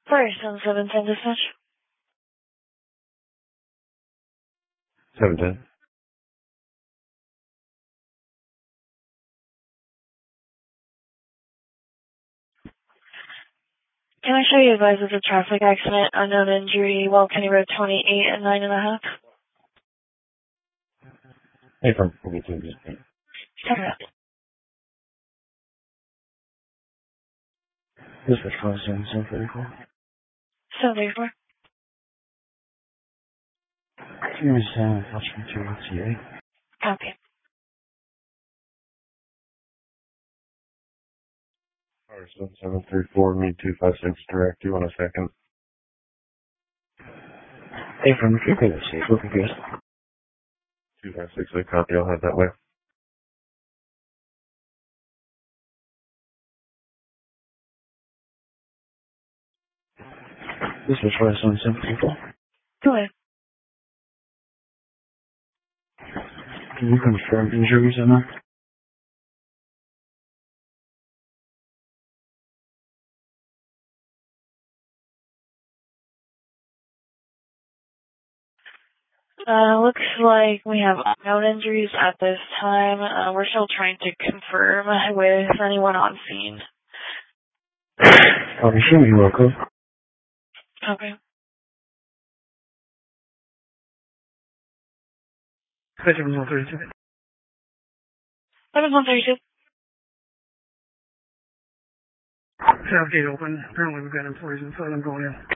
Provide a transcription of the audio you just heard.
Fire 710 dispatch. 710. Can I show you advise of a traffic accident, unknown injury, Wall County Road 28 and 9.5? Hey, from 42 dispatch. Dispatch 57734. 734. Give me 7, I'll try to TA. Copy. Fire 7734, me 256, direct you on a second. Hey, from if you're good at safe, looking good. 256, I copy, I'll head that way. Dispatch 57734. Go ahead. Can you confirm injuries in that? Looks like we have unknown injuries at this time. We're still trying to confirm with anyone on scene. Copy, show me your code. Okay. 7132. 7132. South gate open. Apparently we've got employees inside. I'm going in.